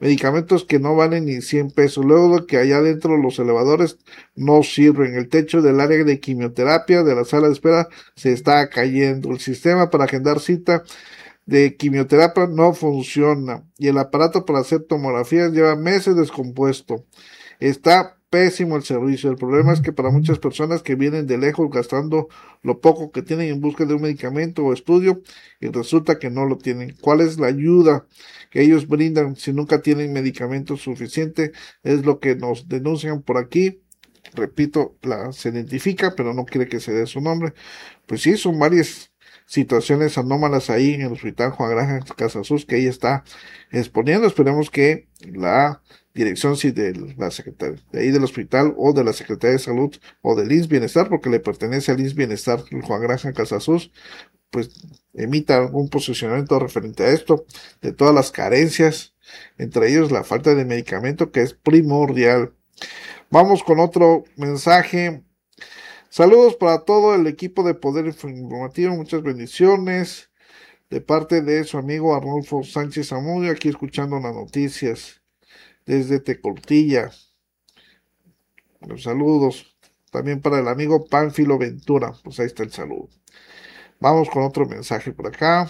medicamentos que no valen ni 100 pesos, luego de que allá adentro los elevadores no sirven, el techo del área de quimioterapia de la sala de espera se está cayendo, el sistema para agendar cita de quimioterapia no funciona y el aparato para hacer tomografías lleva meses descompuesto. Está pésimo el servicio. El problema es que para muchas personas que vienen de lejos gastando lo poco que tienen en busca de un medicamento o estudio y resulta que no lo tienen. ¿Cuál es la ayuda que ellos brindan si nunca tienen medicamento suficiente? Es lo que nos denuncian por aquí. Repito, se identifica, pero no quiere que se dé su nombre. Pues sí, son varias situaciones anómalas ahí en el hospital Juan Granja Casasus que ella está exponiendo. Esperemos que la dirección sí de la secretaria de ahí del hospital o de la Secretaría de Salud o del IMSS Bienestar, porque le pertenece al IMSS Bienestar el Juan Granja Casasus, pues emita algún posicionamiento referente a esto, de todas las carencias, entre ellos la falta de medicamento que es primordial. Vamos con otro mensaje. Saludos para todo el equipo de Poder Informativo, muchas bendiciones de parte de su amigo Arnulfo Sánchez Zamudio, aquí escuchando las noticias desde Tecoltilla. Los saludos también para el amigo Pánfilo Ventura, pues ahí está el saludo. Vamos con otro mensaje por acá.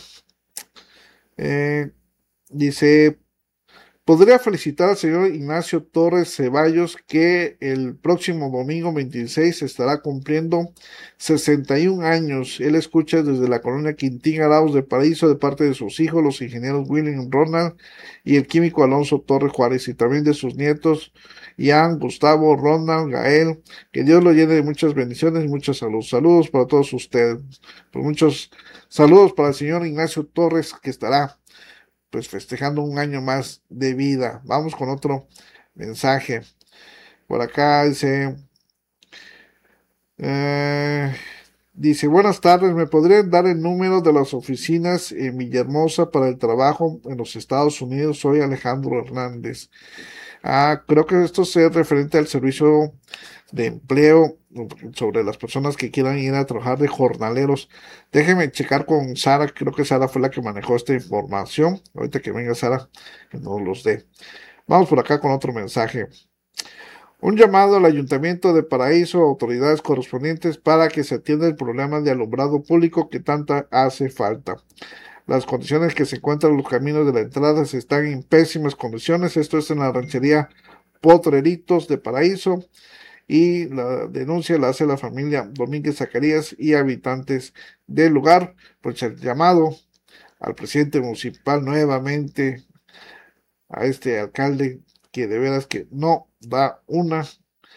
Dice: podría felicitar al señor Ignacio Torres Ceballos, que el próximo domingo 26 estará cumpliendo 61 años. Él escucha desde la colonia Quintín Arauz de Paraíso de parte de sus hijos, los ingenieros William Ronald y el químico Alonso Torres Juárez, y también de sus nietos Ian, Gustavo, Ronald, Gael. Que Dios lo llene de muchas bendiciones y mucha salud. Saludos para todos ustedes. Pues muchos saludos para el señor Ignacio Torres, que estará pues festejando un año más de vida. Vamos con otro mensaje. Por acá dice: buenas tardes, ¿me podrían dar el número de las oficinas en Villahermosa para el trabajo en los Estados Unidos? Soy Alejandro Hernández. Creo que esto es referente al servicio de empleo sobre las personas que quieran ir a trabajar de jornaleros. Déjenme checar con Sara, creo que Sara fue la que manejó esta información. Ahorita que venga Sara, que nos los dé. Vamos por acá con otro mensaje. Un llamado al Ayuntamiento de Paraíso, autoridades correspondientes, para que se atienda el problema de alumbrado público que tanta hace falta. Las condiciones que se encuentran los caminos de la entrada están en pésimas condiciones. Esto es en la ranchería Potreritos de Paraíso. Y la denuncia la hace la familia Domínguez Zacarías y habitantes del lugar. Pues el llamado al presidente municipal nuevamente, a este alcalde que de veras que no da una,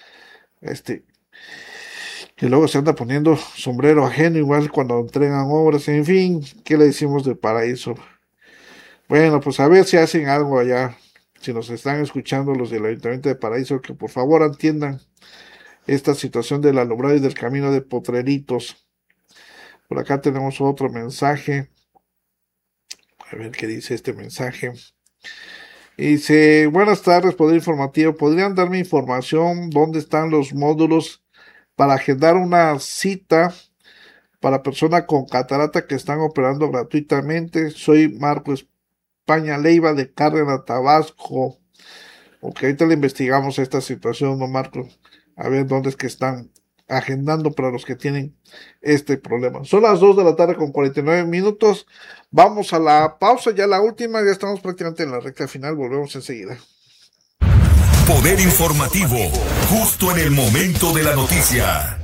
que luego se anda poniendo sombrero ajeno igual cuando entregan obras. En fin, ¿qué le decimos de Paraíso? Bueno, pues a ver si hacen algo allá, si nos están escuchando los del Ayuntamiento de Paraíso, que por favor atiendan esta situación del alumbrado y del camino de Potreritos. Por acá tenemos otro mensaje. A ver qué dice este mensaje. Dice: buenas tardes, Poder Informativo. ¿Podrían darme información dónde están los módulos para agendar una cita para personas con catarata que están operando gratuitamente? Soy Marco España Leiva de Cárdenas, Tabasco. Ok, ahorita le investigamos esta situación, ¿no, Marco? A ver dónde es que están agendando para los que tienen este problema. Son las 2 de la tarde con 49 minutos. Vamos a la pausa, ya la última, ya estamos prácticamente en la recta final, volvemos enseguida. Poder Informativo, justo en el momento de la noticia.